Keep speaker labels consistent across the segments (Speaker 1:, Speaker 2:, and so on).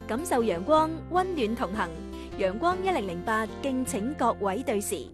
Speaker 1: 感受陽光，溫暖同行。陽光1008，敬請各位對時。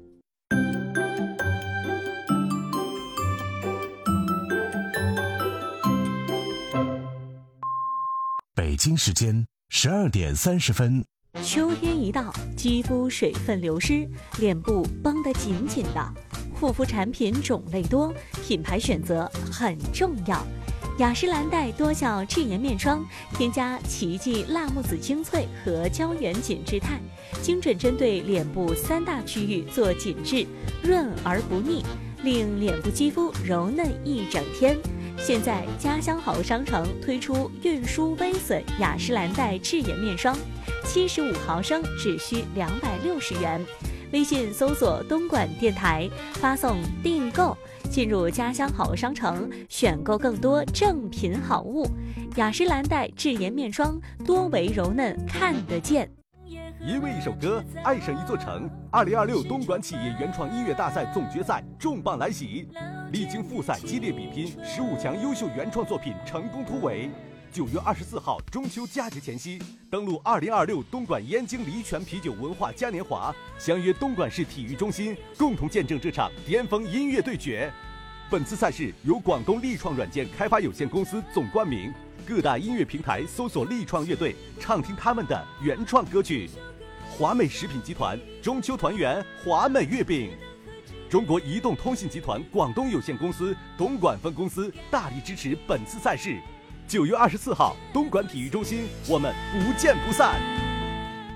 Speaker 2: 北京时间12点30分。
Speaker 3: 秋天一到，肌肤水分流失，脸部绷得紧紧的。护肤产品种类多，品牌选择很重要。雅诗兰黛多效智颜面霜，添加奇迹辣木籽精粹和胶原紧致肽，精准针对脸部3大区域做紧致，润而不腻，令脸部肌肤柔嫩一整天。现在家乡好商城推出运输微损雅诗兰黛智颜面霜，75毫升只需260元。微信搜索东莞电台，发送订购，进入家乡好商城，选购更多正品好物。雅诗兰黛智颜面霜，多维柔嫩看得见。
Speaker 4: 因为一首歌，爱上一座城。2026东莞企业原创音乐大赛总决赛重磅来袭，历经复赛激烈比拼，15强优秀原创作品成功突围。9月24号中秋佳节前夕，登陆2026东莞燕京梨泉啤酒文化嘉年华，相约东莞市体育中心，共同见证这场巅峰音乐对决。本次赛事由广东力创软件开发有限公司总冠名，各大音乐平台搜索力创乐队，畅听他们的原创歌曲。华美食品集团中秋团圆华美月饼，中国移动通信集团广东有限公司东莞分公司大力支持本次赛事。9月24号东莞体育中心，我们不见不散。